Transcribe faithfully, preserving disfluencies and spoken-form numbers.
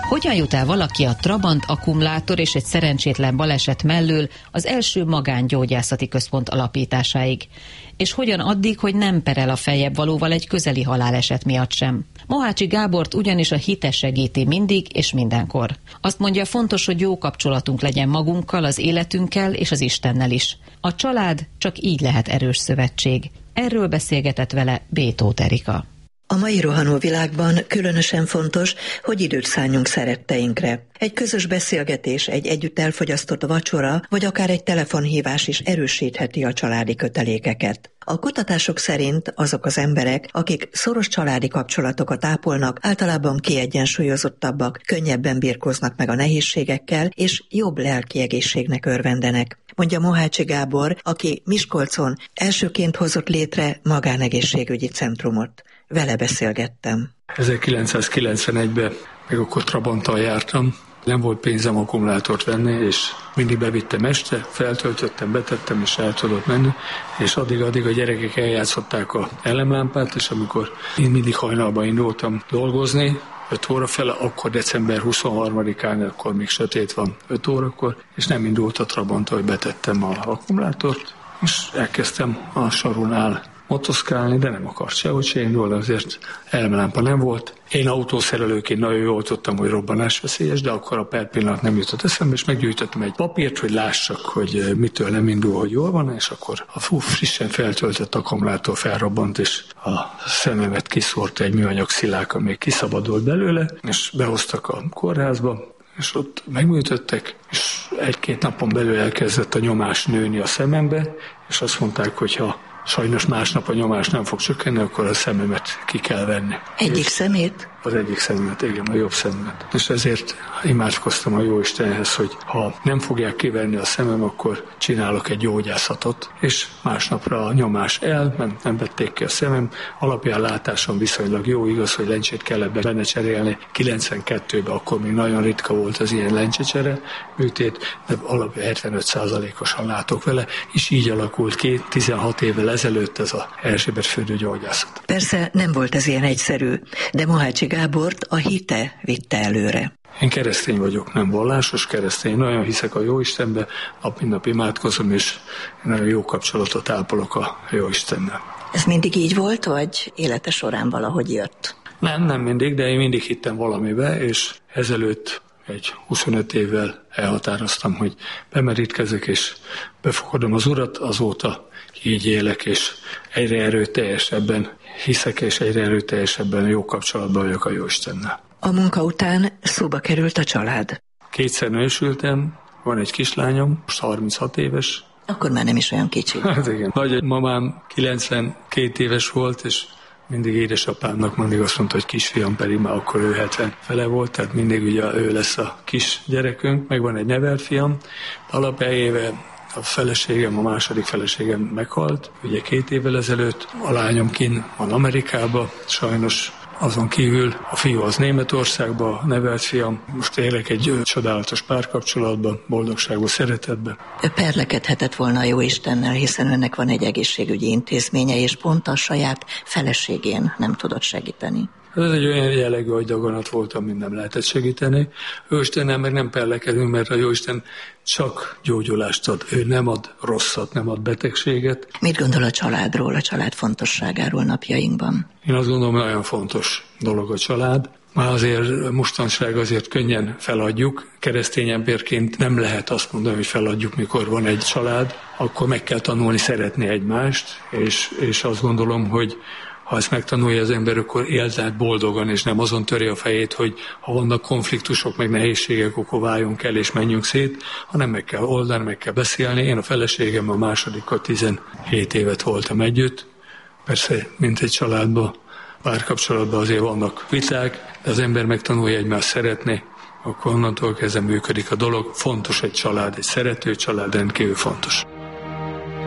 Hogyan jut el valaki a Trabant akkumulátor és egy szerencsétlen baleset mellől az első magángyógyászati központ alapításáig? És hogyan addig, hogy nem perel a feljebb valóval egy közeli haláleset miatt sem? Mohácsi Gábort ugyanis a hite segíti mindig és mindenkor. Azt mondja, fontos, hogy jó kapcsolatunk legyen magunkkal, az életünkkel és az Istennel is. A család csak így lehet erős szövetség. Erről beszélgetett vele B. Tóth Erika. A mai rohanó világban különösen fontos, hogy időt szálljunk szeretteinkre. Egy közös beszélgetés, egy együtt elfogyasztott vacsora, vagy akár egy telefonhívás is erősítheti a családi kötelékeket. A kutatások szerint azok az emberek, akik szoros családi kapcsolatokat ápolnak, általában kiegyensúlyozottabbak, könnyebben birkóznak meg a nehézségekkel, és jobb lelki egészségnek örvendenek, mondja Mohácsi Gábor, aki Miskolcon elsőként hozott létre magánegészségügyi centrumot. Vele beszélgettem. ezerkilencszázkilencvenegyben meg akkor Trabanttal jártam. Nem volt pénzem akkumulátort venni, és mindig bevittem este, feltöltöttem, betettem, és el tudott menni, és addig-addig a gyerekek eljátszották a elemlámpát, és amikor én mindig hajnalban indultam dolgozni, öt óra fele, akkor december huszonharmadikán, akkor még sötét van öt órakor, és nem indult a Trabant, hogy betettem az akkumulátort, és elkezdtem a sarunál motoszkálni, de nem akart sehogy se indulni, azért elemlámpa nem volt. Én autószerelőként nagyon jól tudtam, hogy robbanásveszélyes, de akkor a per pillanat nem jutott eszembe, és meggyűjtöttem egy papírt, hogy lássak, hogy mitől nem indul, hogy jól van, és akkor a fú, frissen feltöltött akkumulátor felrobbant, és a szememet kiszórta egy műanyag szilák, ami kiszabadult belőle, és behoztak a kórházba, és ott megműtöttek, és egy-két napon belül elkezdett a nyomás nőni a szemembe, és azt mondták, hogy ha sajnos másnap a nyomás nem fog csökkenni, akkor a szememet ki kell venni. Egyik és szemét? Az egyik szememet, igen, a jobb szememet. És ezért imádkoztam a Jóistenhez, hogy ha nem fogják kivenni a szemem, akkor csinálok egy gyógyászatot. És másnapra a nyomás el, nem, nem vették ki a szemem. Alapján látásom viszonylag jó, igaz, hogy lencsét kellett benne cserélni. kilencvenkettőben akkor még nagyon ritka volt az ilyen lencsecsere műtét, de alapján hetvenöt százalékosan látok vele, és így alakult ki tizenhat évvel ezelőtt ez a Erzsébet fürdőgyógyászat. Persze nem volt ez ilyen egyszerű, de Mohácsi Gábort a hite vitte előre. Én keresztény vagyok, nem vallásos keresztény, nagyon hiszek a Jóistenbe, nap mint nap imádkozom, és nagyon jó kapcsolatot ápolok a Jóistennel. Ez mindig így volt, vagy élete során valahogy jött? Nem, nem mindig, de én mindig hittem valamibe, és ezelőtt egy huszonöt évvel elhatároztam, hogy bemerítkezek, és befogadom az Urat, azóta így élek, és egyre erőteljesebben hiszek, és egyre erőteljesebben jó kapcsolatban vagyok a Jóistennel. A munka után szóba került a család. Kétszer nősültem, van egy kislányom, most harminchat éves. Akkor már nem is olyan kicsi. Hát igen. Nagymamám kilencvenkét éves volt, és mindig édesapámnak mindig azt mondta, hogy kisfiam, pedig már akkor ő hetven fele volt, tehát mindig ugye ő lesz a kis gyerekünk, meg van egy nevelt fiam. Alapjában a feleségem, a második feleségem meghalt, ugye két évvel ezelőtt, a lányom kint van Amerikában, sajnos azon kívül a fiú az Németországban, nevelt fiam. Most élek egy csodálatos párkapcsolatban, boldogságos szeretetben. Ő perlekedhetett volna a Jóistennel, hiszen önnek van egy egészségügyi intézménye, és pont a saját feleségén nem tudott segíteni. Ez egy olyan jellegű agydaganat volt, amit nem lehetett segíteni. Jóistennel meg nem perlekedünk, mert a Jóisten csak gyógyulást ad. Ő nem ad rosszat, nem ad betegséget. Mit gondol a családról, a család fontosságáról napjainkban? Én azt gondolom, hogy nagyon fontos dolog a család. Már azért mostanság azért könnyen feladjuk. Keresztény emberként nem lehet azt mondani, hogy feladjuk, mikor van egy család. Akkor meg kell tanulni szeretni egymást, és, és azt gondolom, hogy ha ezt megtanulja az ember, akkor élt boldogan, és nem azon töri a fejét, hogy ha vannak konfliktusok, meg nehézségek, akkor váljunk el és menjünk szét, hanem meg kell oldani, meg kell beszélni. Én a feleségem a másodikkal tizenhét évet voltam együtt. Persze, mint egy családban, párkapcsolatban azért vannak viták, de az ember megtanulja egymást szeretni, akkor onnantól kezdve működik a dolog. Fontos egy család, egy szerető család, rendkívül fontos.